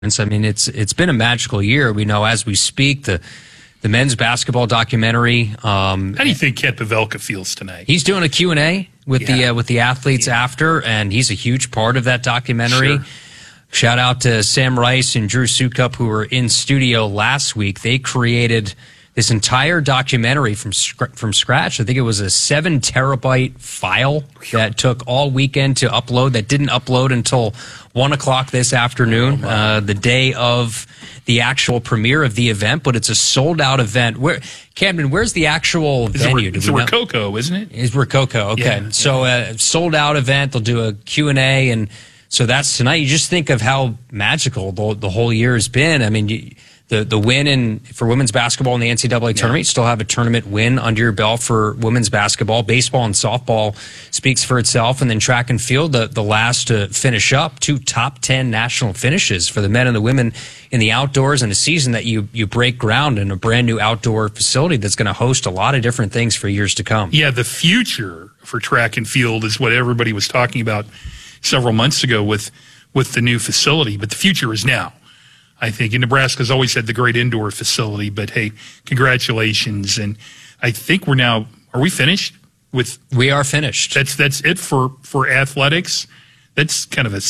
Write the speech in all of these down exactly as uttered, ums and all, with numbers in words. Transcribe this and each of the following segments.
I mean, it's it's been a magical year. We know as we speak, the the men's basketball documentary. Um, How do you think Kent Pavelka feels tonight? He's doing a Q and A with yeah. the uh, with the athletes yeah. after, and he's a huge part of that documentary. Sure. Shout out to Sam Rice and Drew Sukup, who were in studio last week. They created this entire documentary from from scratch. I think it was a seven terabyte file that took all weekend to upload. That didn't upload until one o'clock this afternoon, oh, uh, the day of the actual premiere of the event. But it's a sold out event. Where Camden? Where's the actual it's venue? A, it's a Rococo, isn't it? It's Rococo. Okay, yeah, so a uh, sold out event. They'll do a Q and A, and so that's tonight. You just think of how magical the, the whole year has been. I mean. You, The the win in for women's basketball in the N C double A tournament, you still have a tournament win under your belt for women's basketball. Baseball and softball speaks for itself. And then track and field, the, the last to finish up, two top ten national finishes for the men and the women in the outdoors, and a season that you, you break ground in a brand new outdoor facility that's going to host a lot of different things for years to come. Yeah, the future for track and field is what everybody was talking about several months ago with with the new facility, but the future is now. I think, and Nebraska's always had the great indoor facility, but hey, congratulations. And I think we're now, are we finished with? We are finished. That's, that's it for, for athletics. That's kind of a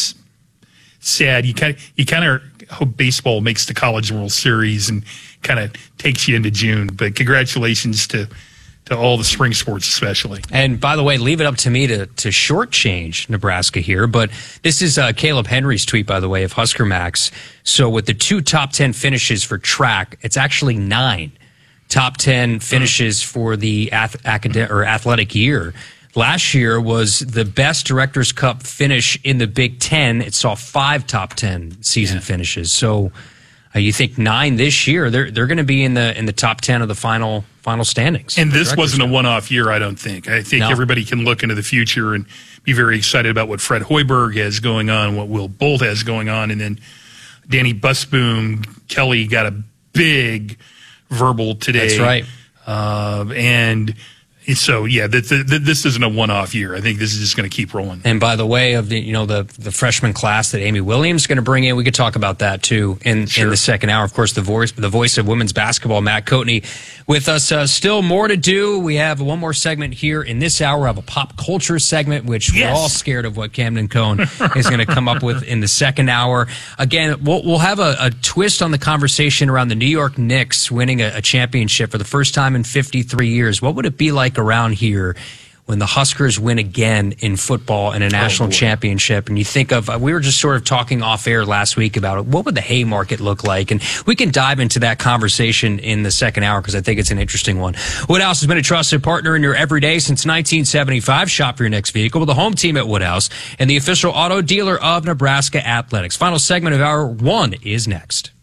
sad, you kind of, you kind of hope baseball makes the College World Series and kind of takes you into June, but congratulations to, to all the spring sports especially. And by the way, leave it up to me to, to shortchange Nebraska here, but this is uh, Caleb Henry's tweet, by the way, of Husker Max. So with the two top ten finishes for track, it's actually nine top ten finishes mm. for the ath- acad- or athletic year. Last year was the best Directors' Cup finish in the Big Ten. It saw five top ten season yeah. finishes. So uh, you think nine this year, they're they're going to be in the in the top ten of the final final standings. And this wasn't a one-off year, I don't think. I think no. everybody can look into the future and be very excited about what Fred Hoiberg has going on, what Will Bolt has going on, and then Danny Busboom, Kelly got a big verbal today. That's right. Uh, and so, yeah, th- th- th- this isn't a one-off year. I think this is just going to keep rolling. And by the way, of the you know the the freshman class that Amy Williams is going to bring in, we could talk about that too in, sure. in the second hour. Of course, the voice the voice of women's basketball, Matt Coatney, with us. Uh, still more to do. We have one more segment here in this hour. We have a pop culture segment, which yes. we're all scared of what Camden Cohn is going to come up with in the second hour. Again, we'll, we'll have a, a twist on the conversation around the New York Knicks winning a, a championship for the first time in fifty-three years. What would it be like around here when the Huskers win again in football in a national oh, championship? And you think of, uh, we were just sort of talking off air last week about it. What would the Haymarket look like? And we can dive into that conversation in the second hour because I think it's an interesting one. Woodhouse has been a trusted partner in your everyday since nineteen seventy-five. Shop for your next vehicle with the home team at Woodhouse and the official auto dealer of Nebraska Athletics. Final segment of hour one is next.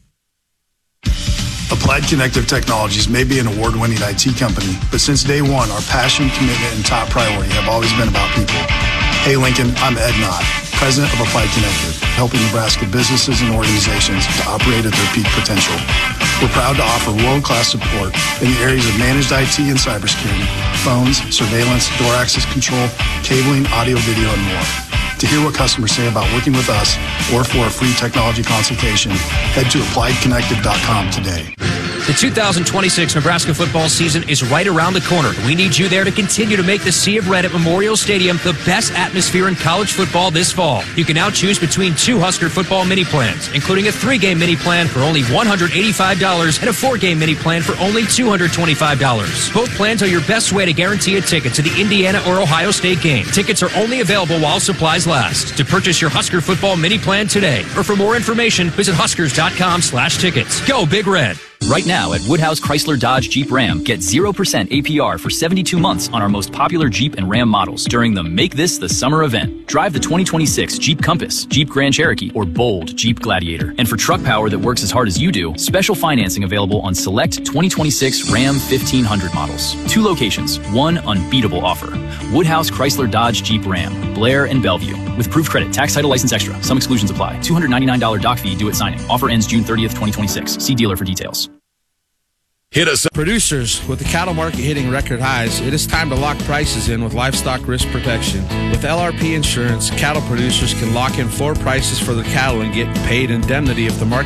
Applied Connective Technologies may be an award-winning I T company, but since day one, our passion, commitment, and top priority have always been about people. Hey, Lincoln, I'm Ed Knott, president of Applied Connective, helping Nebraska businesses and organizations to operate at their peak potential. We're proud to offer world-class support in the areas of managed I T and cybersecurity, phones, surveillance, door access control, cabling, audio, video, and more. To hear what customers say about working with us or for a free technology consultation, head to applied connective dot com today. The two thousand twenty-six Nebraska football season is right around the corner. We need you there to continue to make the Sea of Red at Memorial Stadium the best atmosphere in college football this fall. You can now choose between two Husker football mini plans, including a three-game mini plan for only one hundred eighty-five dollars and a four-game mini plan for only two hundred twenty-five dollars. Both plans are your best way to guarantee a ticket to the Indiana or Ohio State game. Tickets are only available while supplies last. To purchase your Husker football mini plan today, or for more information, visit huskers dot com slash tickets. Go Big Red! Right now at Woodhouse Chrysler Dodge Jeep Ram, get zero percent A P R for seventy-two months on our most popular Jeep and Ram models during the Make This the Summer event. Drive the twenty twenty-six Jeep Compass, Jeep Grand Cherokee, or bold Jeep Gladiator. And for truck power that works as hard as you do, special financing available on select twenty twenty-six Ram fifteen hundred models. Two locations, one unbeatable offer. Woodhouse Chrysler Dodge Jeep Ram, Blair and Bellevue. With proof credit, tax title license extra. Some exclusions apply. two hundred ninety-nine dollars doc fee due at signing. Offer ends June thirtieth, twenty twenty-six. See dealer for details. Hit us up. Producers, with the cattle market hitting record highs, it is time to lock prices in with livestock risk protection. With L R P Insurance, cattle producers can lock in floor prices for their cattle and get paid indemnity if the market